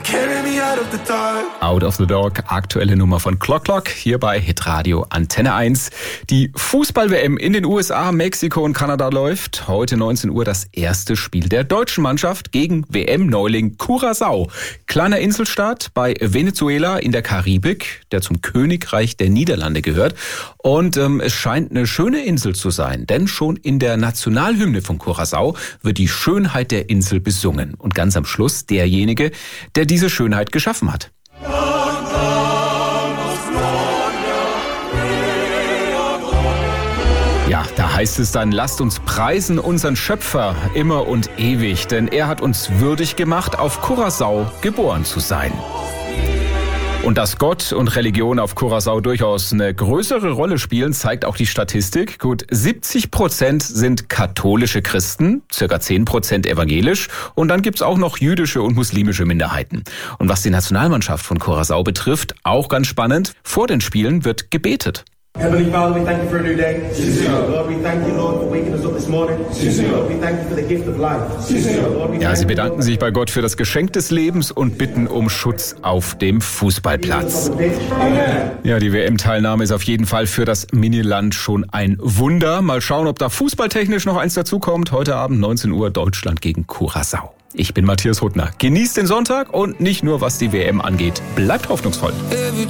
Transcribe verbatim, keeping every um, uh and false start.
Out of the Dark, aktuelle Nummer von Clock Clock, hier bei Hitradio Antenne eins. Die Fußball-W M in den U S A, Mexiko und Kanada läuft. Heute neunzehn Uhr das erste Spiel der deutschen Mannschaft gegen W M-Neuling Curaçao. Kleiner Inselstaat bei Venezuela in der Karibik, der zum Königreich der Niederlande gehört. Und ähm, es scheint eine schöne Insel zu sein, denn schon in der Nationalhymne von Curaçao wird die Schönheit der Insel besungen. Und ganz am Schluss derjenige, der diese Schönheit geschaffen hat. Ja, da heißt es dann, lasst uns preisen unseren Schöpfer immer und ewig, denn er hat uns würdig gemacht, auf Curaçao geboren zu sein. Und dass Gott und Religion auf Curaçao durchaus eine größere Rolle spielen, zeigt auch die Statistik. Gut siebzig Prozent sind katholische Christen, circa zehn Prozent evangelisch und dann gibt's auch noch jüdische und muslimische Minderheiten. Und was die Nationalmannschaft von Curaçao betrifft, auch ganz spannend, vor den Spielen wird gebetet. Heavenly Father, we thank you for a new day. Lord, we thank you, Lord, for waking us up this morning. Lord, we thank you for the gift of life. Lord, we Ja, sie bedanken sich bei Gott für das Geschenk des Lebens und bitten um Schutz auf dem Fußballplatz. Ja, die W M-Teilnahme ist auf jeden Fall für das Miniland schon ein Wunder. Mal schauen, ob da fußballtechnisch noch eins dazukommt. Heute Abend neunzehn Uhr Deutschland gegen Curaçao. Ich bin Matthias Huttner. Genießt den Sonntag und nicht nur was die W M angeht. Bleibt hoffnungsvoll.